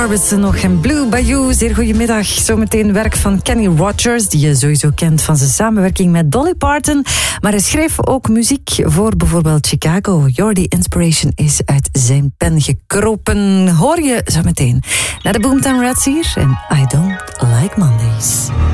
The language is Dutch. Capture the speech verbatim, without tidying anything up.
Orbison nog en Blue Bayou. Zeer goedemiddag. Zometeen werk van Kenny Rogers, die je sowieso kent van zijn samenwerking met Dolly Parton. Maar hij schreef ook muziek voor bijvoorbeeld Chicago. Jordi Inspiration is uit zijn pen gekropen. Hoor je zometeen naar de Boomtown Rats hier en I Don't Like Mondays.